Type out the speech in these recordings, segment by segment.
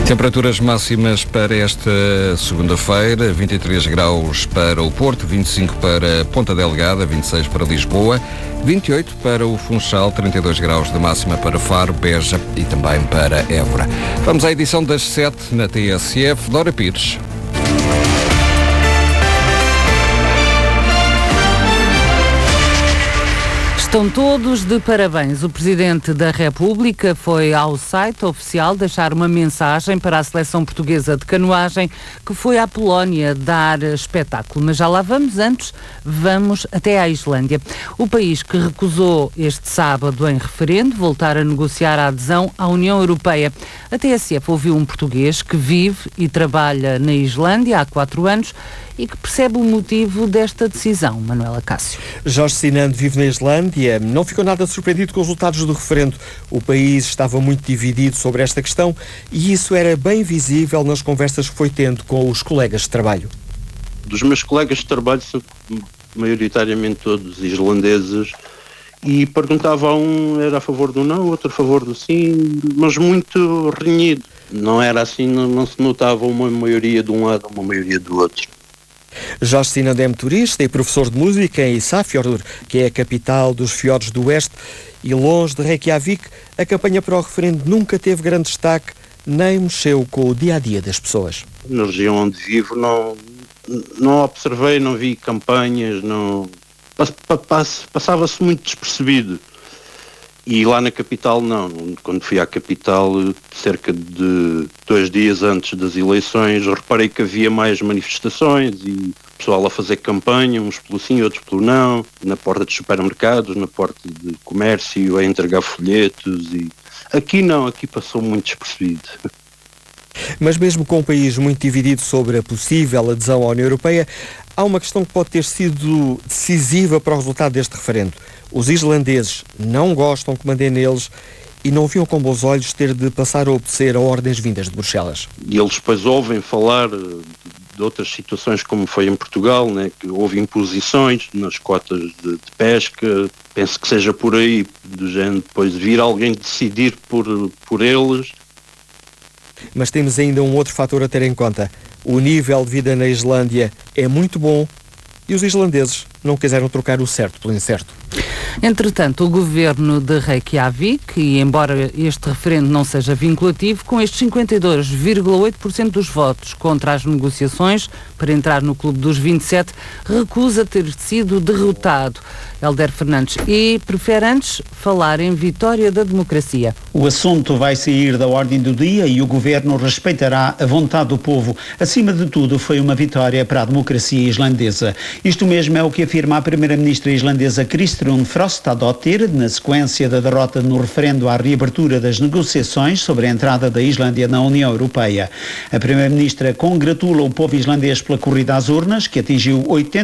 Temperaturas máximas para esta segunda-feira: 23 graus para o Porto, 25 para Ponta Delgada, 26 para Lisboa, 28 para o Funchal, 32 graus de máxima para Faro, Beja e também para Évora. Vamos à edição das 7 na TSF. Dora Pires. Estão todos de parabéns. O Presidente da República foi ao site oficial deixar uma mensagem para a seleção portuguesa de canoagem que foi à Polónia dar espetáculo. Mas já lá vamos, antes vamos até à Islândia. O país que recusou este sábado em referendo voltar a negociar a adesão à União Europeia. A TSF ouviu um português que vive e trabalha na Islândia há 4 anos e que percebe o motivo desta decisão. Manuela Cássio. Jorge Sinando vive na Islândia. Não ficou nada surpreendido com os resultados do referendo. O país estava muito dividido sobre esta questão e isso era bem visível nas conversas que foi tendo com os colegas de trabalho. Dos meus colegas de trabalho são maioritariamente todos islandeses e perguntava a um era a favor do não, outro a favor do sim, mas muito renhido. Não era assim, não se notava uma maioria de um lado, uma maioria do outro. Jorge Sinando é motorista e professor de música em Ísafjörður, que é a capital dos fiordes do Oeste, e longe de Reykjavik, a campanha para o referendo nunca teve grande destaque, nem mexeu com o dia-a-dia das pessoas. Na região onde vivo não observei, não vi campanhas, passava-se muito despercebido. E lá na capital não. Quando fui à capital, cerca de 2 dias antes das eleições, reparei que havia mais manifestações e pessoal a fazer campanha, uns pelo sim, outros pelo não, na porta dos supermercados, na porta de comércio, a entregar folhetos. E aqui não, aqui passou muito despercebido. Mas mesmo com um país muito dividido sobre a possível adesão à União Europeia, há uma questão que pode ter sido decisiva para o resultado deste referendo. Os islandeses não gostam que mandem neles e não viam com bons olhos ter de passar a obedecer a ordens vindas de Bruxelas. E eles depois ouvem falar de outras situações como foi em Portugal, né, que houve imposições nas cotas de pesca. Penso que seja por aí, do género, depois vir alguém decidir por eles. Mas temos ainda um outro fator a ter em conta. O nível de vida na Islândia é muito bom e os islandeses não quiseram trocar o certo pelo incerto. Entretanto, o governo de Reykjavik, e embora este referendo não seja vinculativo, com estes 52,8% dos votos contra as negociações para entrar no clube dos 27, recusa ter sido derrotado. Helder Fernandes, e prefere antes falar em vitória da democracia. O assunto vai sair da ordem do dia e o governo respeitará a vontade do povo. Acima de tudo, foi uma vitória para a democracia islandesa. Isto mesmo é o que afirma a primeira-ministra islandesa Kristrún Frostadóttir, na sequência da derrota no referendo à reabertura das negociações sobre a entrada da Islândia na União Europeia. A primeira-ministra congratula o povo islandês pela corrida às urnas, que atingiu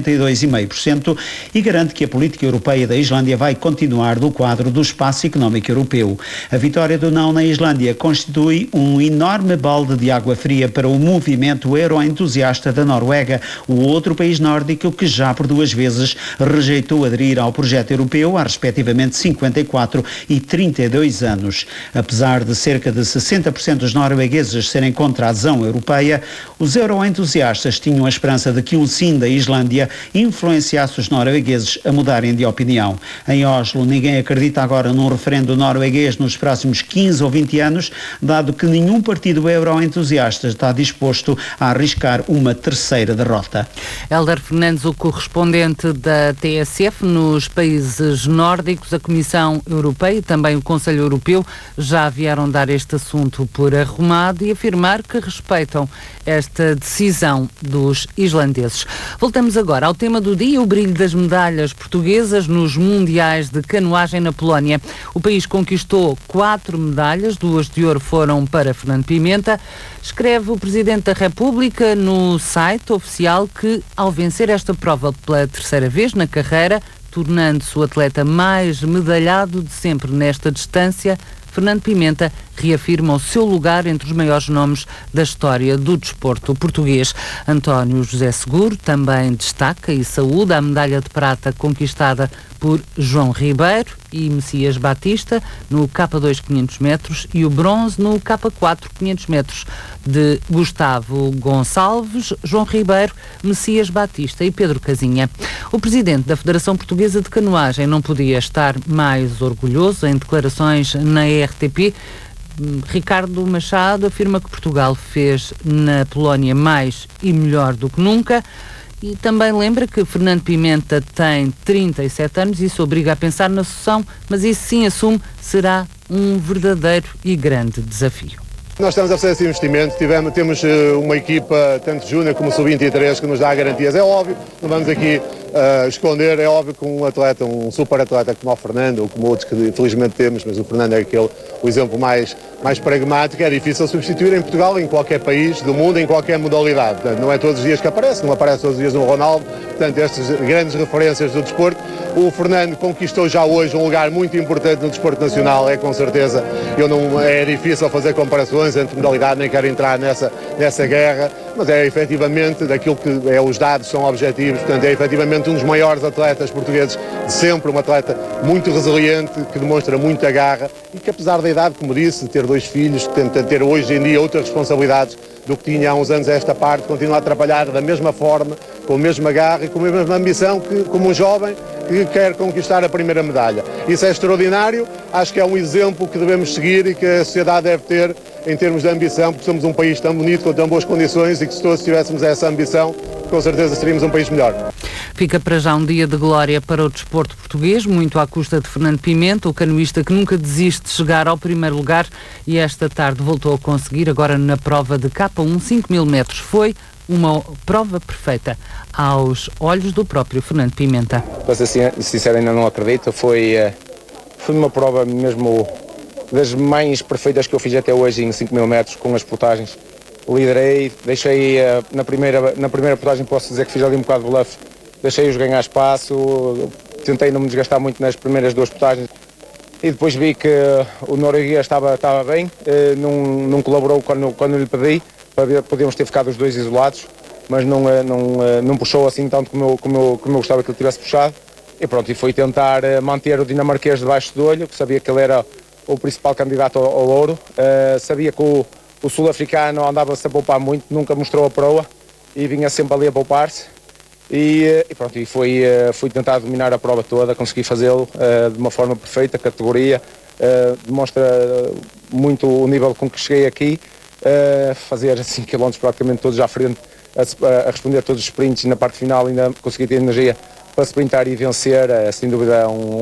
82,5%, e garante que a política europeia da Islândia vai continuar no quadro do espaço económico europeu. A vitória do não na Islândia constitui um enorme balde de água fria para o movimento euroentusiasta da Noruega, o outro país nórdico que já por 2 vezes rejeitou aderir ao projeto europeu há respectivamente 54 e 32 anos. Apesar de cerca de 60% dos noruegueses serem contra a adesão europeia, os euroentusiastas tinham a esperança de que um sim da Islândia influenciasse os noruegueses a mudarem de opinião. Em Oslo, ninguém acredita agora num referendo norueguês nos próximos 15 ou 20 anos, dado que nenhum partido euroentusiasta está disposto a arriscar uma terceira derrota. Helder Fernandes, o correspondente da TSF nos países nórdicos, a Comissão Europeia e também o Conselho Europeu já vieram dar este assunto por arrumado e afirmar que respeitam esta decisão dos islandeses. Voltamos agora ao tema do dia, o brilho das medalhas portuguesas nos mundiais de canoagem na Polónia. O país conquistou 4 medalhas, 2 de ouro foram para Fernando Pimenta. Escreve o Presidente da República no site oficial que, ao vencer esta prova pela 3ª vez na carreira, tornando-se o atleta mais medalhado de sempre nesta distância, Fernando Pimenta reafirma o seu lugar entre os maiores nomes da história do desporto português. António José Seguro também destaca e saúda a medalha de prata conquistada por João Ribeiro e Messias Batista no K2 500 metros e o bronze no K4 500 metros de Gustavo Gonçalves, João Ribeiro, Messias Batista e Pedro Casinha. O presidente da Federação Portuguesa de Canoagem não podia estar mais orgulhoso. Em declarações na RTP, Ricardo Machado afirma que Portugal fez na Polónia mais e melhor do que nunca. E também lembra que Fernando Pimenta tem 37 anos e isso obriga a pensar na sucessão, mas isso sim assume será um verdadeiro e grande desafio. Nós estamos a fazer esse investimento, temos uma equipa, tanto júnior como sub-23, que nos dá garantias. É óbvio, não vamos aqui esconder, é óbvio que um atleta, um super atleta como o Fernando, ou como outros que infelizmente temos, mas o Fernando é o exemplo mais pragmático, é difícil substituir em Portugal, em qualquer país do mundo, em qualquer modalidade. Portanto, não é todos os dias que aparece, não aparece todos os dias um Ronaldo, portanto, estas grandes referências do desporto. O Fernando conquistou já hoje um lugar muito importante no desporto nacional, é com certeza. É difícil fazer comparações entre modalidade, nem quero entrar nessa guerra, mas é efetivamente, daquilo que os dados são objetivos, portanto, é efetivamente um dos maiores atletas portugueses de sempre, um atleta muito resiliente, que demonstra muita garra e que, apesar da idade, como disse, de ter 2 filhos, que tenta ter hoje em dia outras responsabilidades do que tinha há uns anos a esta parte, continua a trabalhar da mesma forma, com a mesma garra e com a mesma ambição que, como um jovem que quer conquistar a primeira medalha. Isso é extraordinário, acho que é um exemplo que devemos seguir e que a sociedade deve ter em termos de ambição, porque somos um país tão bonito, com tão boas condições e que se todos tivéssemos essa ambição, com certeza seríamos um país melhor. Fica para já um dia de glória para o desporto português, muito à custa de Fernando Pimenta, o canoísta que nunca desiste de chegar ao primeiro lugar e esta tarde voltou a conseguir, agora na prova de K1 5.000 metros. Foi uma prova perfeita aos olhos do próprio Fernando Pimenta. Para ser sincero, ainda não acredito. Foi uma prova mesmo das mais perfeitas que eu fiz até hoje em 5.000 metros com as portagens. Liderei, deixei na primeira portagem, posso dizer que fiz ali um bocado de bluff, deixei-os ganhar espaço, tentei não me desgastar muito nas primeiras 2 portagens e depois vi que o norueguês estava bem, não colaborou quando lhe pedi, para podíamos ter ficado os 2 isolados, mas não puxou assim tanto como eu gostava que ele tivesse puxado. E pronto, e foi tentar manter o dinamarquês debaixo do olho, que sabia que ele era o principal candidato ao ouro. Sabia que o sul-africano andava-se a poupar muito, nunca mostrou a proa e vinha sempre ali a poupar-se. E pronto, e fui tentar dominar a prova toda, consegui fazê-lo de uma forma perfeita, categoria, demonstra muito o nível com que cheguei aqui. Fazer 5 km praticamente todos à frente, a responder a todos os sprints e na parte final ainda consegui ter energia para sprintar e vencer, sem dúvida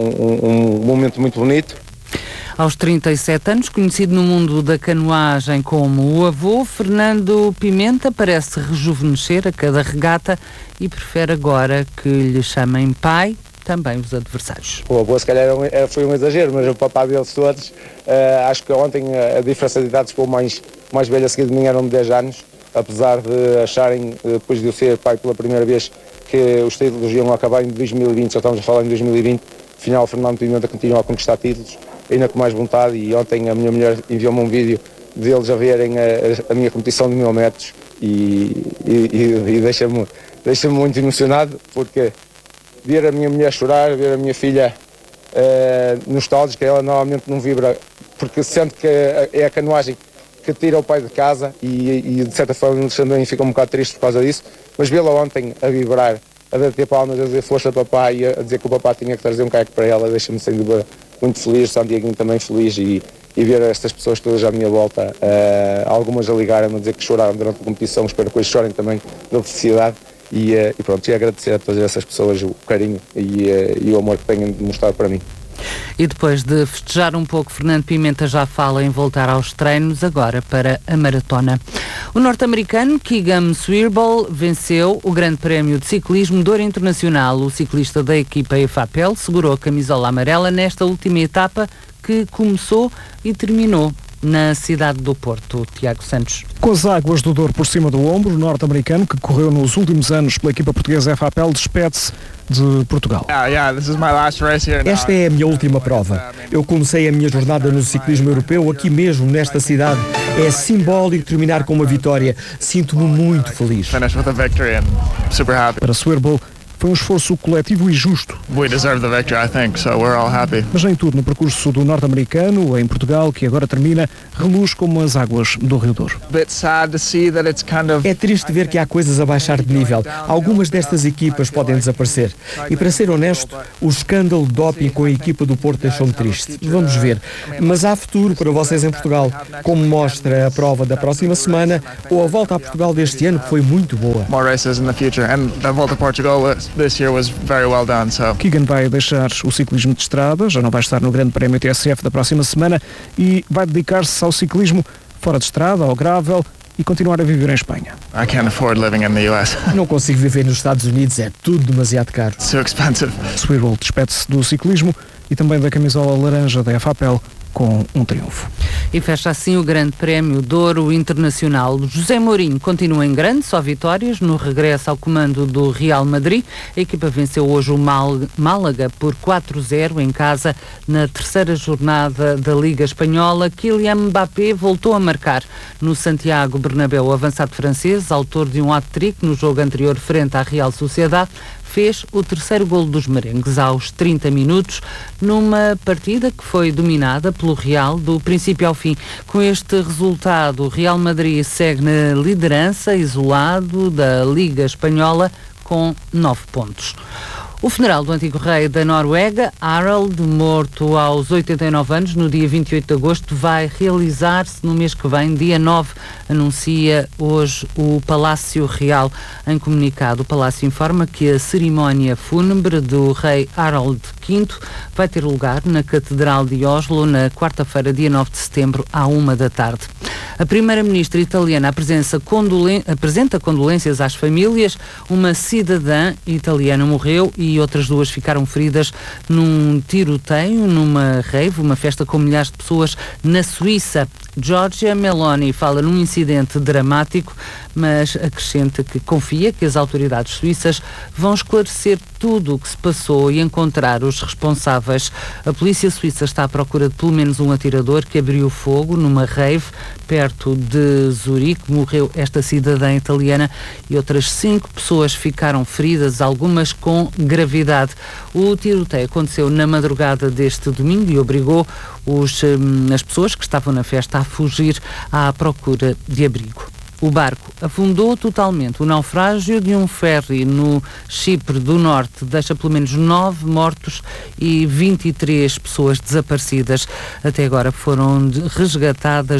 um momento muito bonito. Aos 37 anos, conhecido no mundo da canoagem como o avô, Fernando Pimenta parece rejuvenescer a cada regata e prefere agora que lhe chamem pai também os adversários. O avô se calhar foi um exagero, mas o papá deles todos, acho que ontem a diferença de idades com o mais velho a seguir de mim eram de 10 anos, apesar de acharem, depois de eu ser pai pela primeira vez, que os títulos iam acabar em 2020, já estamos a falar em 2020, afinal o Fernando Pimenta continua a conquistar títulos, ainda com mais vontade, e ontem a minha mulher enviou-me um vídeo deles a verem a minha competição de 1000 metros e deixa-me muito emocionado, porque ver a minha mulher chorar, ver a minha filha nostálgica, ela normalmente não vibra, porque sente que é a canoagem que tira o pai de casa e de certa forma eles também ficam um bocado tristes por causa disso, mas vê-la ontem a vibrar, a bater palmas, a dizer força papai e a dizer que o papá tinha que trazer um caiaque para ela, deixa-me sem dúvida muito feliz, Santiago também feliz e ver estas pessoas todas à minha volta, algumas a ligarem-me a dizer que choraram durante a competição, espero que hoje chorem também da felicidade e pronto, e agradecer a todas essas pessoas o carinho e o amor que têm de mostrar para mim. E depois de festejar um pouco, Fernando Pimenta já fala em voltar aos treinos agora para a maratona. O norte-americano Keegan Swirball venceu o Grande Prémio de Ciclismo Douro Internacional. O ciclista da equipa EFAPEL segurou a camisola amarela nesta última etapa que começou e terminou na cidade do Porto. Tiago Santos. Com as águas do Douro por cima do ombro, o norte-americano, que correu nos últimos anos pela equipa portuguesa EFAPEL, despede-se de Portugal. Esta é a minha última prova. Eu comecei a minha jornada no ciclismo europeu aqui mesmo, nesta cidade. É simbólico terminar com uma vitória. Sinto-me muito feliz. Para Swirball, Foi um esforço coletivo e justo. We deserve the victory, I think, so we're all happy. Mas nem tudo no percurso do norte-americano, em Portugal, que agora termina, reluz como as águas do Rio Douro. É triste ver que há coisas a baixar de nível. Algumas destas equipas podem desaparecer. E para ser honesto, o escândalo de doping com a equipa do Porto deixou-me triste. Vamos ver. Mas há futuro para vocês em Portugal, como mostra a prova da próxima semana ou a volta a Portugal deste ano, que foi muito boa. Keegan vai deixar o ciclismo de estrada, já não vai estar no Grande Prémio TSF da próxima semana e vai dedicar-se ao ciclismo fora de estrada, ao gravel e continuar a viver em Espanha. I can't afford living in the US. Não consigo viver nos Estados Unidos, é tudo demasiado caro. It's too expensive. Swirl despede-se do ciclismo e também da camisola laranja da FAPEL com um triunfo. E fecha assim o Grande Prémio Douro Internacional. José Mourinho continua em grande, só vitórias no regresso ao comando do Real Madrid. A equipa venceu hoje o Málaga por 4-0 em casa na terceira jornada da Liga Espanhola. Kylian Mbappé voltou a marcar no Santiago Bernabéu. O avançado francês, autor de um hat-trick no jogo anterior frente à Real Sociedade, fez o terceiro golo dos merengues aos 30 minutos, numa partida que foi dominada pelo Real do princípio ao fim. Com este resultado, o Real Madrid segue na liderança, isolado da Liga Espanhola, com 9 pontos. O funeral do antigo rei da Noruega, Harald, morto aos 89 anos, no dia 28 de agosto, vai realizar-se no mês que vem, dia 9, anuncia hoje o Palácio Real. Em comunicado, o Palácio informa que a cerimónia fúnebre do rei Harald V vai ter lugar na Catedral de Oslo na quarta-feira, dia 9 de setembro, à 13h. A primeira-ministra italiana apresenta condolências às famílias. Uma cidadã italiana morreu e outras duas ficaram feridas num tiroteio, numa rave, uma festa com milhares de pessoas na Suíça. Giorgia Meloni fala num incidente dramático, mas acrescenta que confia que as autoridades suíças vão esclarecer tudo o que se passou e encontrar os responsáveis. A polícia suíça está à procura de pelo menos um atirador que abriu fogo numa rave perto de Zurique. Morreu esta cidadã italiana e outras 5 pessoas ficaram feridas, algumas com gravidade. O tiroteio aconteceu na madrugada deste domingo e obrigou as pessoas que estavam na festa a fugir à procura de abrigo. O barco afundou totalmente. O naufrágio de um ferry no Chipre do Norte deixa pelo menos 9 mortos e 23 pessoas desaparecidas. Até agora foram resgatadas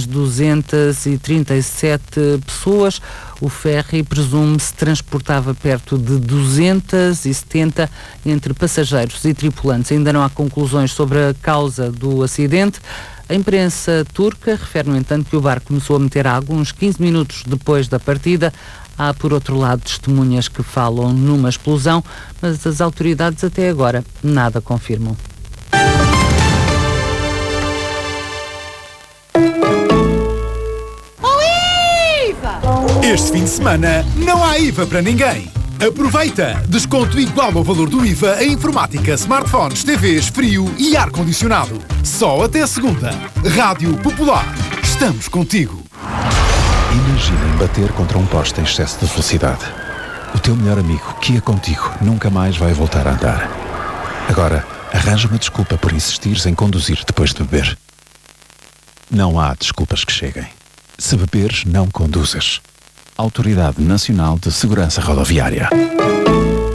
237 pessoas. O ferry, presume-se, transportava perto de 270 entre passageiros e tripulantes. Ainda não há conclusões sobre a causa do acidente. A imprensa turca refere, no entanto, que o barco começou a meter água uns 15 minutos depois da partida. Há, por outro lado, testemunhas que falam numa explosão, mas as autoridades até agora nada confirmam. Este fim de semana não há IVA para ninguém. Aproveita! Desconto igual ao valor do IVA em informática, smartphones, TVs, frio e ar-condicionado. Só até segunda. Rádio Popular. Estamos contigo. Imaginem bater contra um poste em excesso de velocidade. O teu melhor amigo, que ia contigo, nunca mais vai voltar a andar. Agora, arranja uma desculpa por insistires em conduzir depois de beber. Não há desculpas que cheguem. Se beberes, não conduzas. Autoridade Nacional de Segurança Rodoviária.